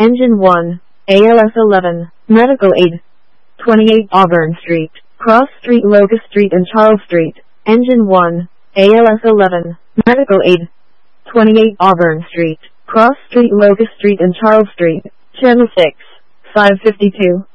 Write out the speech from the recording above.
Engine 1, ALS 11, Medical Aid. 28 Auburn Street, Cross Street, Locust Street and Charles Street. Engine 1, ALS 11, Medical Aid. 28 Auburn Street, Cross Street, Locust Street and Charles Street. Channel 6, 552.